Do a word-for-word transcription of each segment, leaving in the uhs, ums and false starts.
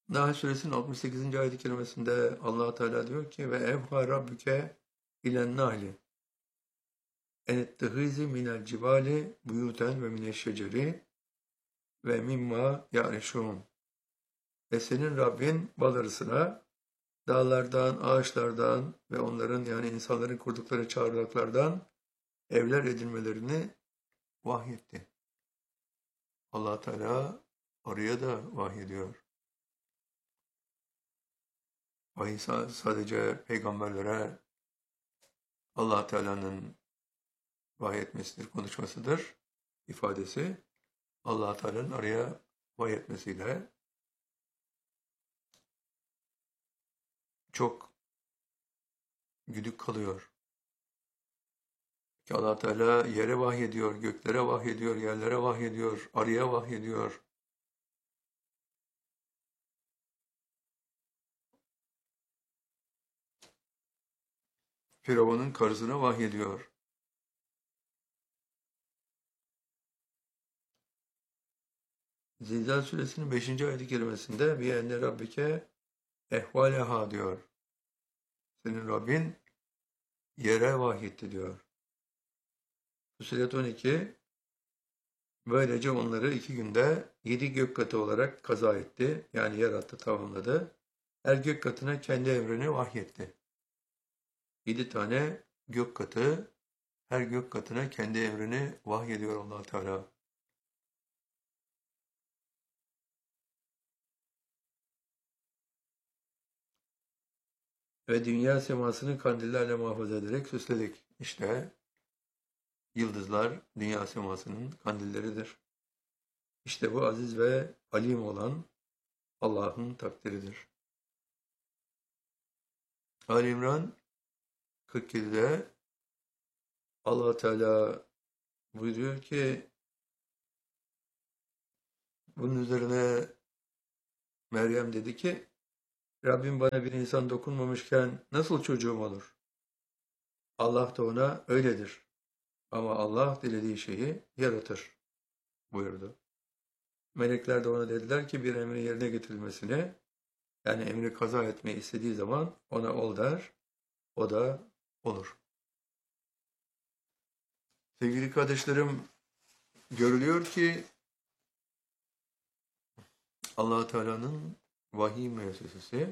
Nahl Suresinin altmış sekizinci ayet-i kerimesinde Allah Teala diyor ki ve evha rabbuke ilen nahli enettehizi minel cibali buyuten ve mineşşeceri ve mimma ya'rişun. Ve senin Rabbin bal arısına dağlardan, ağaçlardan ve onların yani insanların kurdukları çardaklardan evler edinmelerini vahyetti. Allah Teala arıya da vahyediyor. Vahiy sadece peygamberlere Allah Teala'nın vahyetmesidir, konuşmasıdır ifadesi. Allah Teala'nın araya vahyetmesiyle çok güdük kalıyor. Ki Allah Teala yere vahyediyor, göklere vahyediyor, yerlere vahyediyor, arıya vahyediyor. Firavun'un karısına vahyediyor. Zilzal suresinin beşinci ayet-i kerimesinde bir enne rabbike ehvaleha diyor. Senin Rabbin yere vahyetti diyor. Fussilet on iki böylece onları iki günde yedi gök katı olarak kaza etti. Yani yarattı, tamamladı. Her gök katına kendi emrini vahyetti. Yedi tane gök katı, her gök katına kendi emrini vahyediyor Allah Teala. Ve dünya semasını kandillerle muhafaza ederek süsledik. İşte yıldızlar dünya semasının kandilleridir. İşte bu aziz ve alim olan Allah'ın takdiridir. Ali İmran kırk yedide Allah Teala buyuruyor ki bunun üzerine Meryem dedi ki Rabbim bana bir insan dokunmamışken nasıl çocuğum olur? Allah da ona öyledir. Ama Allah dilediği şeyi yaratır buyurdu. Melekler de ona dediler ki bir emrin yerine getirilmesini, yani emri kaza etmeyi istediği zaman ona ol der, o da olur. Sevgili kardeşlerim, görülüyor ki Allah Teala'nın vahiy müessesesi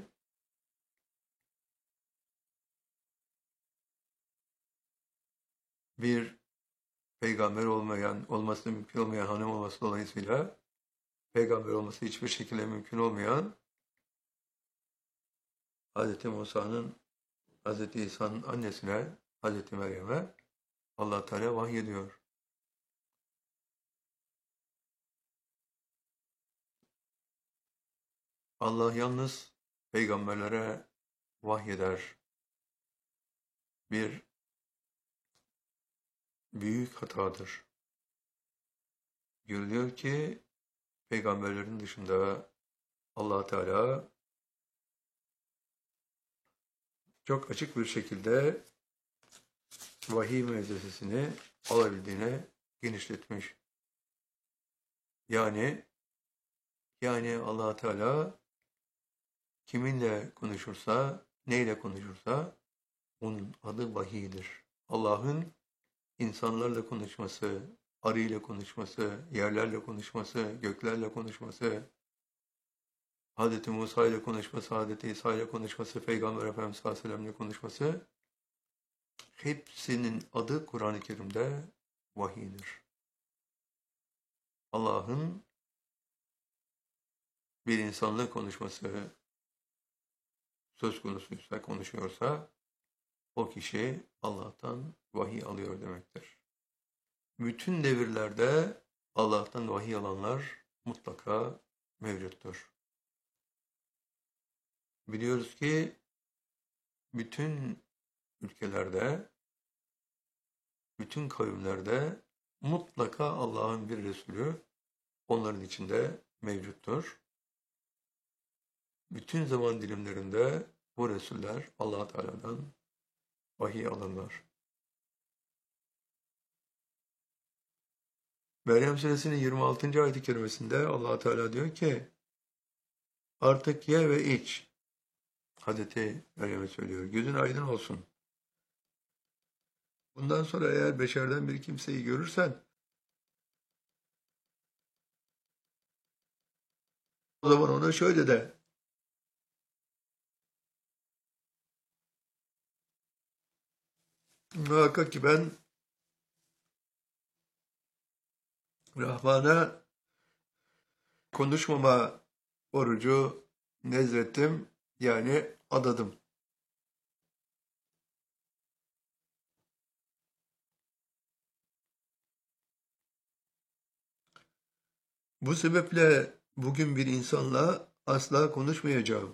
bir peygamber olmayan, olması mümkün olmayan hanım olması dolayısıyla peygamber olması hiçbir şekilde mümkün olmayan Hz. Musa'nın, Hz. İsa'nın annesine, Hz. Meryem'e Allah Teala vahyediyor. Allah yalnız peygamberlere vahyeder. Bir büyük hatadır. Görülüyor ki peygamberlerin dışında Allah Teala çok açık bir şekilde vahiy müessesesini alabildiğine genişletmiş. Yani yani Allah Teala kiminle konuşursa, neyle konuşursa onun adı vahiydir. Allah'ın insanlarla konuşması, arıyla konuşması, yerlerle konuşması, göklerle konuşması, Hz. Musa ile konuşması, Hz. İsa ile konuşması, Peygamber Efendimiz sallallahu aleyhi ve sellem ile konuşması, hepsinin adı Kur'an-ı Kerim'de vahiydir. Allah'ın bir insanla konuşması söz konusuysa, konuşuyorsa, o kişi Allah'tan vahiy alıyor demektir. Bütün devirlerde Allah'tan vahiy alanlar mutlaka mevcuttur. Biliyoruz ki bütün ülkelerde, bütün kavimlerde mutlaka Allah'ın bir Resulü onların içinde mevcuttur. Bütün zaman dilimlerinde bu Resuller Allah Teala'dan vahiy alırlar. Meryem Suresinin yirmi altıncı ayet-i kerimesinde Allah Teala diyor ki Artık ye ve iç. Hazreti Meryem'e söylüyor. Gözün aydın olsun. Bundan sonra eğer beşerden bir kimseyi görürsen o zaman ona şöyle de: muhakkak ki ben Rahman'a konuşmama orucu nezrettim, yani adadım. Bu sebeple bugün bir insanla asla konuşmayacağım.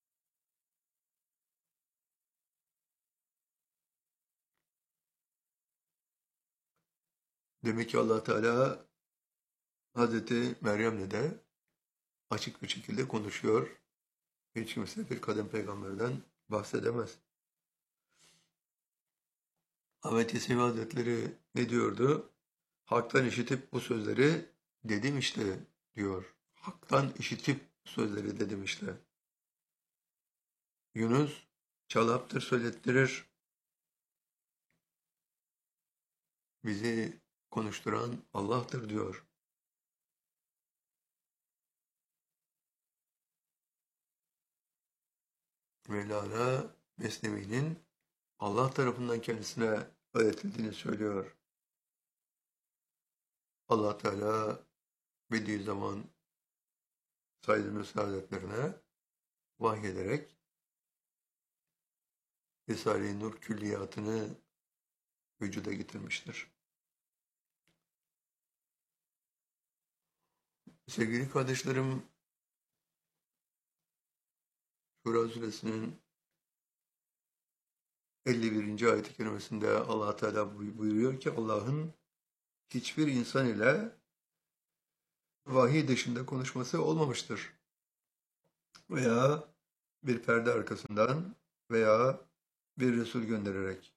Demek ki Allah Teala Hazreti Meryem'le de açık bir şekilde konuşuyor. Hiç kimse bir kadın peygamberden bahsedemez. Ahmet Yesevi Hazretleri ne diyordu? Hak'tan işitip bu sözleri dedim işte diyor. Hak'tan işitip bu sözleri dedim işte. Yunus çalaptır söylettirir. Bizi konuşturan Allah'tır diyor. Mevlana Mesnevi'nin Allah tarafından kendisine öğretildiğini söylüyor. Allah Teala Bediüzzaman Said Nursi Hazretlerine vahyederek Risale-i Nur külliyatını vücuda getirmiştir. Sevgili kardeşlerim, Şura Suresinin elli birinci ayet-i kerimesinde Allah Teala buyuruyor ki Allah'ın hiçbir insan ile vahiy dışında konuşması olmamıştır. Veya bir perde arkasından veya bir Resul göndererek.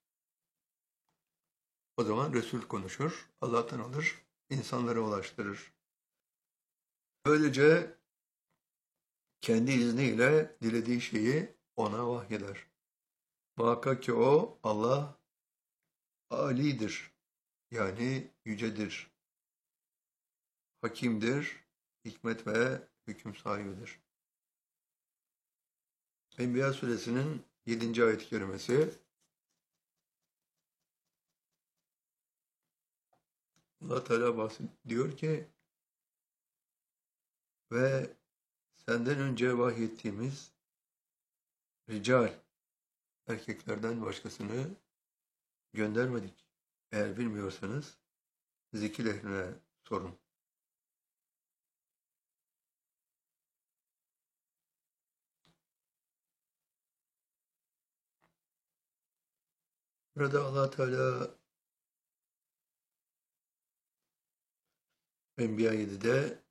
O zaman Resul konuşur, Allah'tan alır, insanlara ulaştırır. Böylece kendi izniyle dilediği şeyi ona vahyeder. Muhakkak ki o Allah alidir, yani yücedir, hakimdir, hikmet ve hüküm sahibidir. Enbiya suresinin yedinci ayet-i kerimesi Allah Teala bahsediyor ki ve senden önce vahyettiğimiz rical erkeklerden başkasını göndermedik. Eğer bilmiyorsanız zikir ehline sorun. Burada Allah Teala Enbiya yedide